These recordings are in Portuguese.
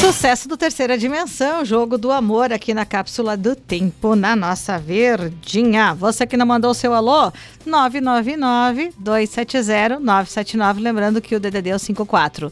Sucesso do Terceira Dimensão, Jogo do Amor, aqui na Cápsula do Tempo, na nossa Verdinha. Você que não mandou o seu alô, 999-270-979, lembrando que o DDD é o 54,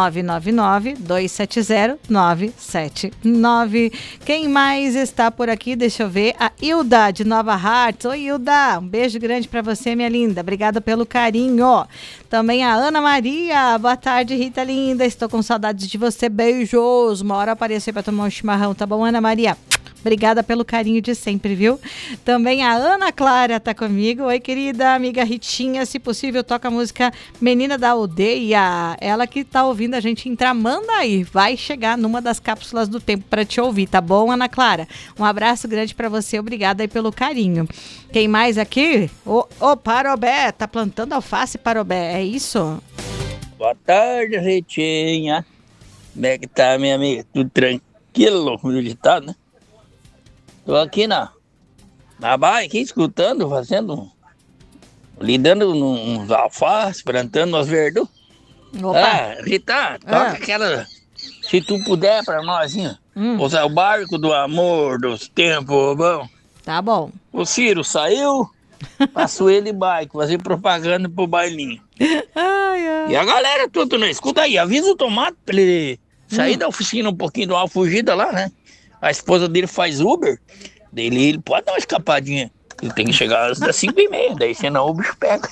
999-270-979. Quem mais está por aqui? Deixa eu ver, a Hilda de Nova Hartz. Oi, Hilda, um beijo grande para você, minha linda, obrigada pelo carinho. Também a Ana Maria, boa tarde, Rita linda, estou com saudades de você, beijos, uma hora aparecer para tomar um chimarrão, tá bom, Ana Maria? Obrigada pelo carinho de sempre, viu? Também a Ana Clara tá comigo. Oi, querida amiga Ritinha, se possível toca a música Menina da Aldeia. Ela que tá ouvindo a gente entrar, manda aí, vai chegar numa das cápsulas do tempo para te ouvir, tá bom, Ana Clara? Um abraço grande para você, obrigada aí pelo carinho. Quem mais aqui? O Parobé, tá plantando alface, Parobé, é isso? Boa tarde, Ritinha. Como é que tá, minha amiga? Tudo tranquilo, como ditado, né? Tô aqui na bike, escutando, lidando uns alfaces, plantando umas verduras. Rita, toca aquela, se tu puder pra nós, assim, usar o barco do amor, dos tempos, bom. Tá bom. O Ciro saiu, passou ele bike, fazer propaganda pro bailinho. E a galera tudo, né? Escuta aí, avisa o Tomate pra ele sair da oficina um pouquinho, dar uma fugida lá, né? A esposa dele faz Uber, ele pode dar uma escapadinha. Ele tem que chegar às 5h30, daí senão o bicho pega.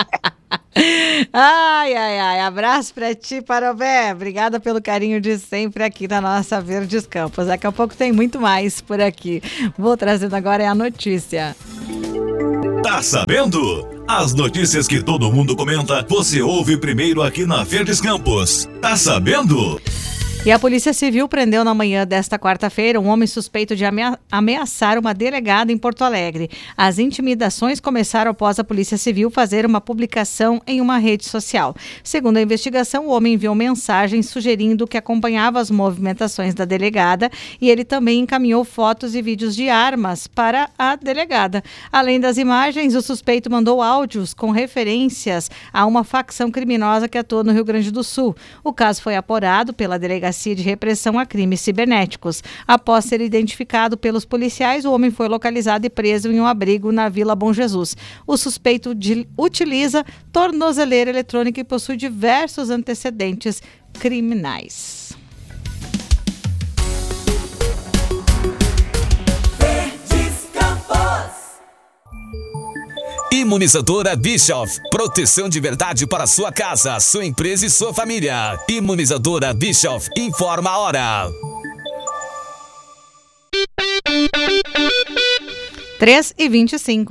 Ai, abraço pra ti, Parobé. Obrigada pelo carinho de sempre aqui na nossa Verdes Campos. Daqui a pouco tem muito mais por aqui. Vou trazendo agora a notícia. Tá sabendo? As notícias que todo mundo comenta, você ouve primeiro aqui na Verdes Campos. Tá sabendo? E a Polícia Civil prendeu na manhã desta quarta-feira um homem suspeito de ameaçar uma delegada em Porto Alegre. As intimidações começaram após a Polícia Civil fazer uma publicação em uma rede social. Segundo a investigação, o homem enviou mensagens sugerindo que acompanhava as movimentações da delegada e ele também encaminhou fotos e vídeos de armas para a delegada. Além das imagens, o suspeito mandou áudios com referências a uma facção criminosa que atua no Rio Grande do Sul. O caso foi apurado pela Delegacia de Repressão a Crimes Cibernéticos. Após ser identificado pelos policiais, o homem foi localizado e preso em um abrigo na Vila Bom Jesus. O suspeito utiliza tornozeleira eletrônica e possui diversos antecedentes criminais. Imunizadora Bischoff. Proteção de verdade para sua casa, sua empresa e sua família. Imunizadora Bischoff. Informa a hora. 3h25.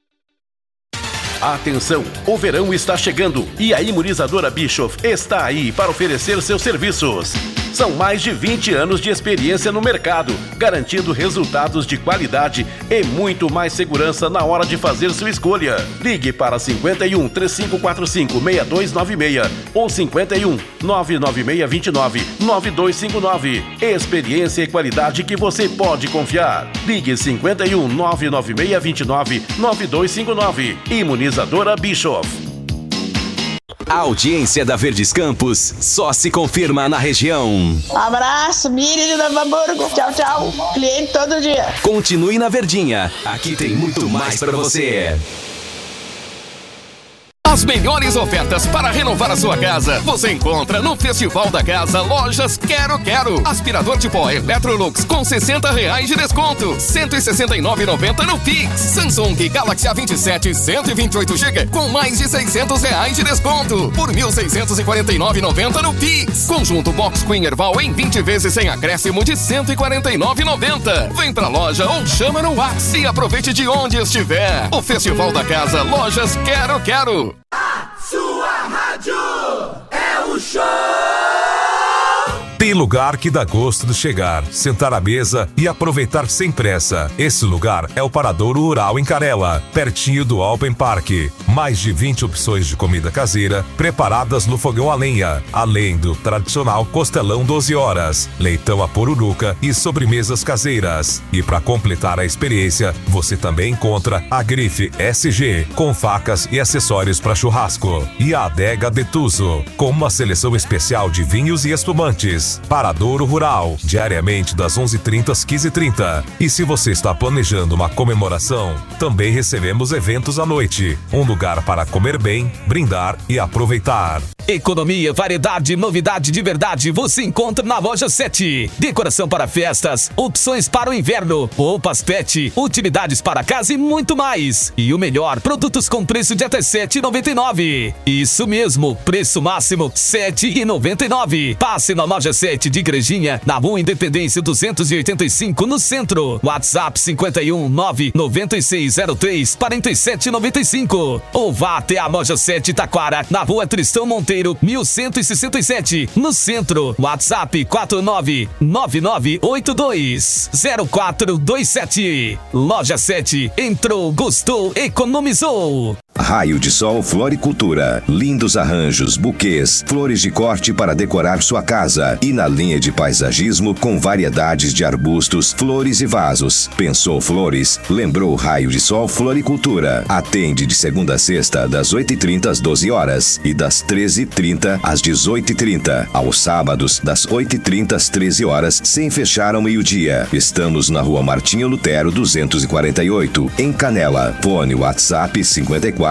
Atenção, o verão está chegando e a Imunizadora Bischoff está aí para oferecer seus serviços. São mais de 20 anos de experiência no mercado, garantindo resultados de qualidade e muito mais segurança na hora de fazer sua escolha. Ligue para 51 3545 6296 ou 51 99629 9259. Experiência e qualidade que você pode confiar. Ligue 51 99629 9259. Imunizadora Bischoff. A audiência da Verdes Campos só se confirma na região. Abraço, Miriam de Novo Hamburgo. Tchau, tchau. Cliente todo dia. Continue na Verdinha. Aqui tem muito mais para você. As melhores ofertas para renovar a sua casa você encontra no Festival da Casa Lojas Quero Quero. Aspirador de pó Electrolux com R$60 de desconto, R$169,90 no Pix. Samsung Galaxy A27 128GB com mais de R$600 de desconto por R$1.649,90 no Pix. Conjunto Box Queen Erval em 20 vezes sem acréscimo de R$149,90. Vem pra loja ou chama no WhatsApp e aproveite de onde estiver. O Festival da Casa Lojas Quero Quero. A sua rádio é o show! Tem lugar que dá gosto de chegar, sentar à mesa e aproveitar sem pressa. Esse lugar é o Paradouro Rural em Carela, pertinho do Alpen Park. Mais de 20 opções de comida caseira preparadas no fogão a lenha, além do tradicional costelão 12 horas, leitão à pururuca e sobremesas caseiras. E para completar a experiência, você também encontra a Grife SG, com facas e acessórios para churrasco, e a Adega Betuso, com uma seleção especial de vinhos e espumantes. mês. Paradouro Rural, diariamente das 11h30 às 15h30. E se você está planejando uma comemoração, também recebemos eventos à noite. Um lugar para comer bem, brindar e aproveitar. Economia, variedade, novidade de verdade você encontra na Loja 7. Decoração para festas, opções para o inverno, roupas pet, utilidades para casa e muito mais. E o melhor, produtos com preço de até R$ 7,99. Isso mesmo, preço máximo R$ 7,99. Passe na Loja 7 de Igrejinha, na Rua Independência 285, no centro. WhatsApp 51 99603 4795. Ou vá até a Loja 7 Taquara, na Rua Tristão Monteiro 1167, no centro. WhatsApp 4999820427. Loja 7. Entrou, gostou, economizou. Raio de Sol Floricultura. Lindos arranjos, buquês, flores de corte para decorar sua casa. E na linha de paisagismo com variedades de arbustos, flores e vasos. Pensou flores? Lembrou Raio de Sol Floricultura. Atende de segunda a sexta, das 8h30 às 12 horas e das 13h30 às 18h30. Aos sábados, das 8h30 às 13 horas, sem fechar ao meio-dia. Estamos na Rua Martinho Lutero 248, em Canela. Fone WhatsApp 54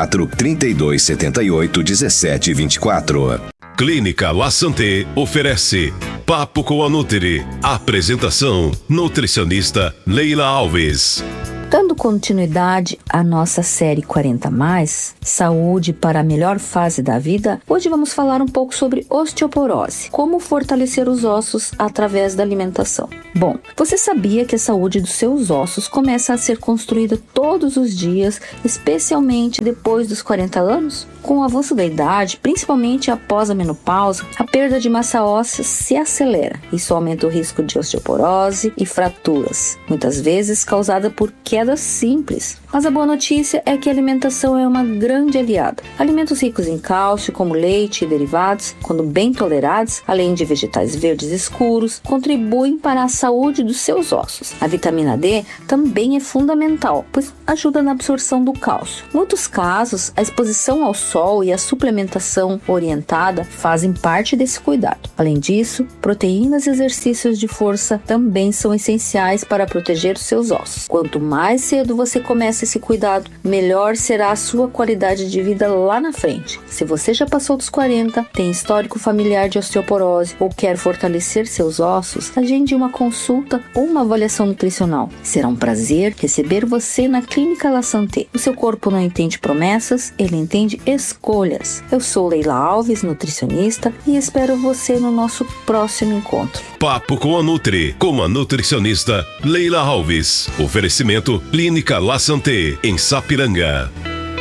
3278 1724. Clínica La Santé oferece Papo com a Nutri. Apresentação: nutricionista Leila Alves. Dando continuidade à nossa série 40+, saúde para a melhor fase da vida, hoje vamos falar um pouco sobre osteoporose, como fortalecer os ossos através da alimentação. Bom, você sabia que a saúde dos seus ossos começa a ser construída todos os dias, especialmente depois dos 40 anos? Com o avanço da idade, principalmente após a menopausa, a perda de massa óssea se acelera. Isso aumenta o risco de osteoporose e fraturas, muitas vezes causada por quedas simples. Mas a boa notícia é que a alimentação é uma grande aliada. Alimentos ricos em cálcio, como leite e derivados, quando bem tolerados, além de vegetais verdes escuros, contribuem para a saúde dos seus ossos. A vitamina D também é fundamental, pois ajuda na absorção do cálcio. Em muitos casos, a exposição ao sol e a suplementação orientada fazem parte desse cuidado. Além disso, proteínas e exercícios de força também são essenciais para proteger os seus ossos. Quanto mais cedo você começa esse cuidado, melhor será a sua qualidade de vida lá na frente. Se você já passou dos 40, tem histórico familiar de osteoporose ou quer fortalecer seus ossos, agende uma consulta ou uma avaliação nutricional. Será um prazer receber você na Clínica La Santé. O seu corpo não entende promessas, ele entende escolhas. Eu sou Leila Alves, nutricionista, e espero você no nosso próximo encontro. Papo com a Nutri, com a nutricionista Leila Alves. Oferecimento Clínica La Santé, em Sapiranga.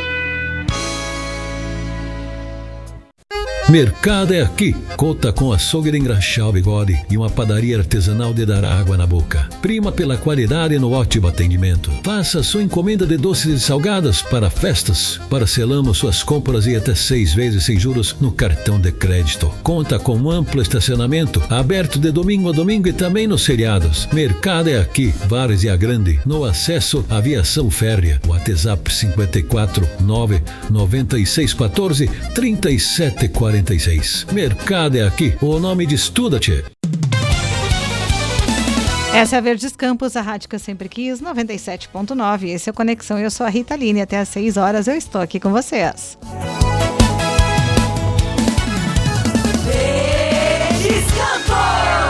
Mercado é aqui. Conta com açougue de engraxar o bigode e uma padaria artesanal de dar água na boca. Prima pela qualidade no ótimo atendimento. Faça sua encomenda de doces e salgadas para festas. Parcelamos suas compras e até 6 vezes sem juros no cartão de crédito. Conta com um amplo estacionamento, aberto de domingo a domingo e também nos feriados. Mercado é aqui. Várzea Grande, no acesso à Aviação Férrea. WhatsApp 54 99614 3746. Mercado é aqui, o nome de Estuda-te. Essa é a Verdes Campos, a rádio que eu sempre quis, 97.9. Esse é o Conexão, eu sou a Rita Aline. Até às 6 horas eu estou aqui com vocês. Verdes Campos!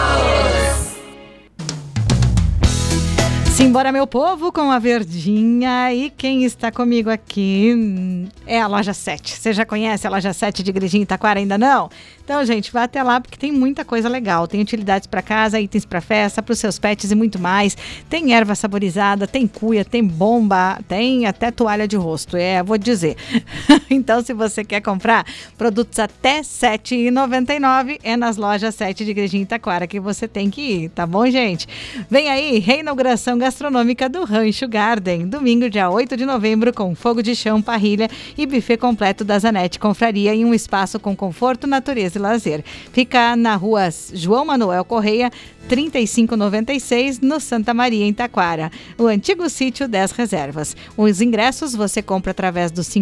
Simbora, meu povo, com a Verdinha. E quem está comigo aqui é a Loja 7. Você já conhece a Loja 7 de Igrejinha Taquara? Ainda não? Então, gente, vá até lá porque tem muita coisa legal. Tem utilidades para casa, itens para festa, para os seus pets e muito mais. Tem erva saborizada, tem cuia, tem bomba, tem até toalha de rosto. Vou dizer. Então, se você quer comprar produtos até R$ 7,99, é nas Lojas 7 de Igrejinha Taquara que você tem que ir, tá bom, gente? Vem aí, reinauguração gastronômica gastronômica do Rancho Garden. Domingo, dia 8 de novembro, com fogo de chão, parrilha e buffet completo da Zanetti Confraria em um espaço com conforto, natureza e lazer. Fica na rua João Manuel Correia, 3596, no Santa Maria, em Taquara. O antigo sítio 10 Reservas. Os ingressos você compra através do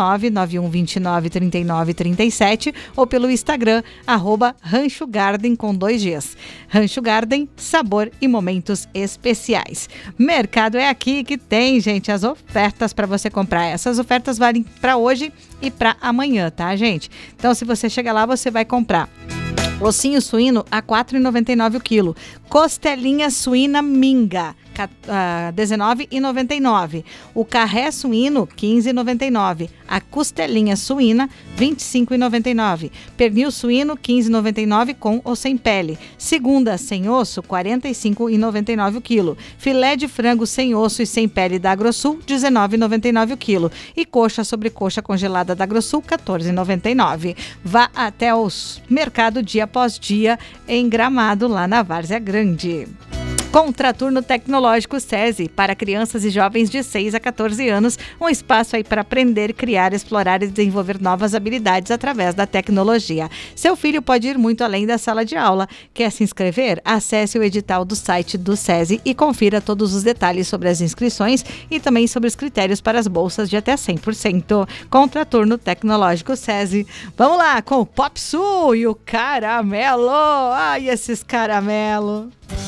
519-9129-3937 ou pelo Instagram, @Rancho Garden com 2 Gs. Rancho Garden, sabor e momentos especiais. Mercado é aqui que tem, gente, as ofertas para você comprar. Essas ofertas valem para hoje e para amanhã, tá, gente? Então, se você chegar lá, você vai comprar ossinho suíno a R$ 4,99 o quilo. Costelinha suína minga, R$ 19,99. O carré suíno, R$ 15,99. A costelinha suína, R$ 25,99. Pernil suíno, R$ 15,99 com ou sem pele. Segunda sem osso, R$ 45,99 o quilo. Filé de frango sem osso e sem pele da Agrosul, R$ 19,99 o quilo. E coxa sobre coxa congelada da Agrosul, R$ 14,99. Vá até o mercado dia após dia em Gramado, lá na Várzea Grande. Contraturno Tecnológico SESI, para crianças e jovens de 6 a 14 anos, um espaço aí para aprender, criar, explorar e desenvolver novas habilidades através da tecnologia. Seu filho pode ir muito além da sala de aula. Quer se inscrever? Acesse o edital do site do SESI e confira todos os detalhes sobre as inscrições e também sobre os critérios para as bolsas de até 100%. Contraturno Tecnológico SESI. Vamos lá com o Pop Sul e o Caramelo. Ai, esses caramelo.